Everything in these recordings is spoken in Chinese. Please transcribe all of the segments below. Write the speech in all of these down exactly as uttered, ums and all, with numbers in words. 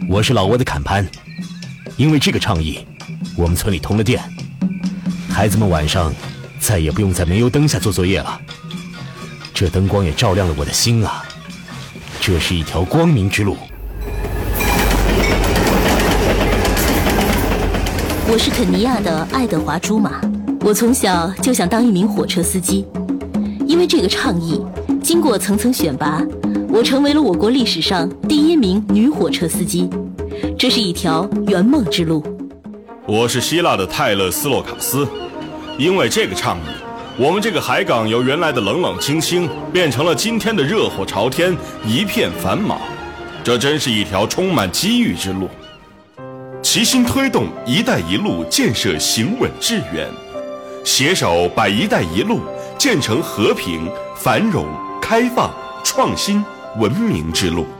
我是老挝的坎潘，因为这个倡议，我们村里通了电，孩子们晚上再也不用在煤油灯下做作业了。这灯光也照亮了我的心啊，这是一条光明之路。 我是肯尼亚的爱德华·朱马，我从小就想当一名火车司机。因为这个倡议，经过层层选拔，我成为了我国历史上第一名女火车司机。这是一条圆梦之路。 我是希腊的泰勒斯洛卡斯，因为这个倡议，我们这个海港由原来的冷冷清清变成了今天的热火朝天，一片繁忙。这真是一条充满机遇之路。齐心推动“一带一路”建设行稳致远，携手把“一带一路”建成和平、繁荣、开放、创新、文明之路。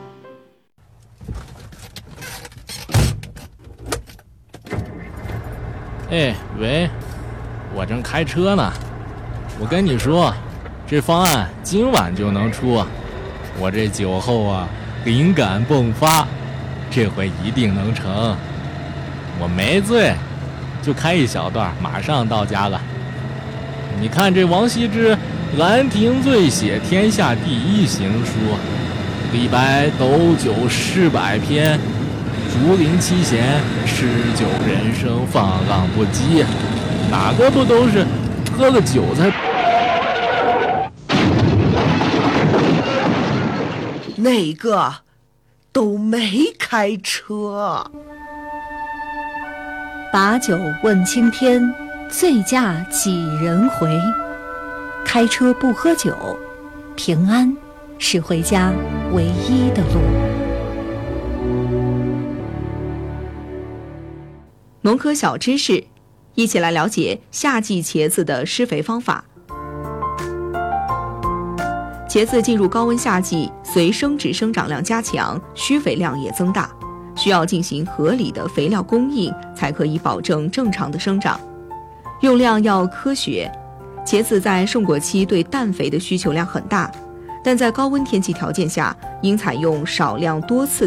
哎，喂，我正开车呢。我跟你说，这方案今晚就能出。我这酒后啊，灵感迸发，这回一定能成。我没醉，就开一小段，马上到家了。你看这王羲之《兰亭醉写天下第一行书》，李白斗酒诗百篇，竹林七贤诗酒人生放浪不羁，哪个不都是喝了酒才？ 哪个都没开车。 把酒问青天，醉驾几人回？开车不喝酒，平安是回家唯一的路。 农科小知识，一起来了解夏季茄子的施肥方法。茄子进入高温夏季，随生殖生长量加强，需肥量也增大，需要进行合理的肥料供应，才可以保证正常的生长。用量要科学。茄子在盛果期对氮肥的需求量很大，但在高温天气条件下，应采用少量多次